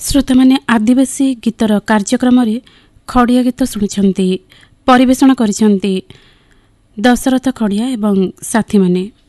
श्रोता माने आदिवासी गीतर कार्यक्रम रे खड़िया गीत शुणुंट परिवेषण कर दशरथ खड़िया एवं साथी माने।